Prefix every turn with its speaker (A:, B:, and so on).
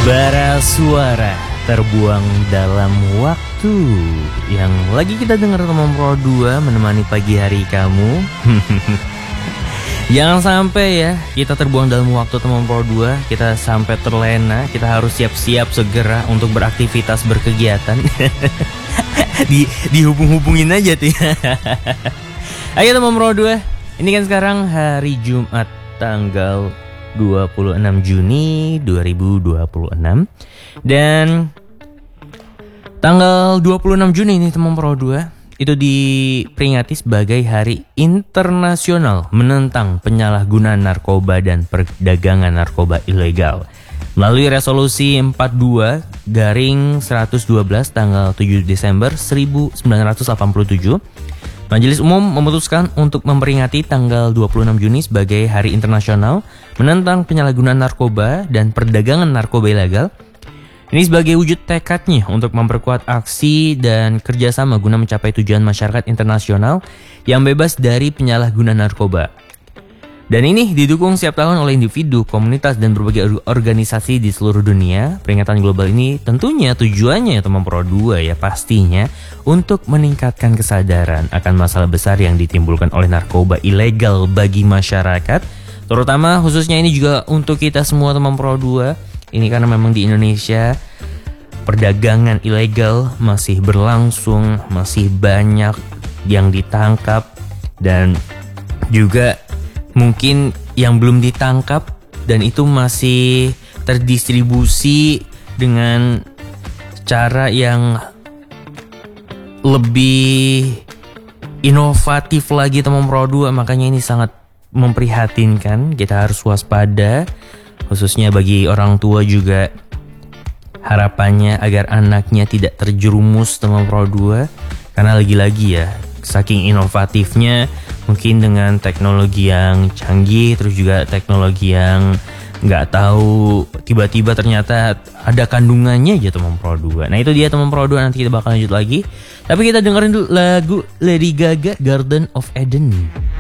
A: Bara suara terbuang dalam waktu yang lagi kita dengar teman Pro 2 menemani pagi hari kamu. Jangan sampai ya kita terbuang dalam waktu teman Pro 2, kita sampai terlena, kita harus siap-siap segera untuk beraktivitas berkegiatan. Dihubung-hubungin aja tuh. Ayo teman Pro 2, ini kan sekarang hari Jumat tanggal 26 Juni 2026. Dan tanggal 26 Juni ini teman Pro 2 itu diperingati sebagai Hari Internasional Menentang Penyalahgunaan Narkoba dan Perdagangan Narkoba Ilegal. Melalui resolusi 42/112 tanggal 7 Desember 1987, Majelis Umum memutuskan untuk memperingati tanggal 26 Juni sebagai Hari Internasional Menentang Penyalahgunaan Narkoba dan Perdagangan Narkoba Ilegal. Ini sebagai wujud tekadnya untuk memperkuat aksi dan kerjasama guna mencapai tujuan masyarakat internasional yang bebas dari penyalahgunaan narkoba. Dan ini didukung setiap tahun oleh individu, komunitas, dan berbagai organisasi di seluruh dunia. Peringatan global ini tentunya tujuannya teman Pro 2 ya pastinya untuk meningkatkan kesadaran akan masalah besar yang ditimbulkan oleh narkoba ilegal bagi masyarakat. Terutama khususnya ini juga untuk kita semua teman Pro 2. Ini karena memang di Indonesia perdagangan ilegal masih berlangsung, masih banyak yang ditangkap dan juga mungkin yang belum ditangkap dan itu masih terdistribusi dengan cara yang lebih inovatif lagi teman Pro 2. Makanya ini sangat memprihatinkan, kita harus waspada. Khususnya bagi orang tua juga harapannya agar anaknya tidak terjerumus teman Pro 2. Karena lagi-lagi ya saking inovatifnya, mungkin dengan teknologi yang canggih, terus juga teknologi yang nggak tahu tiba-tiba ternyata ada kandungannya aja teman Pro 2. Nah itu dia teman Pro 2, nanti kita bakal lanjut lagi. Tapi kita dengerin dulu lagu Lady Gaga, Garden of Eden.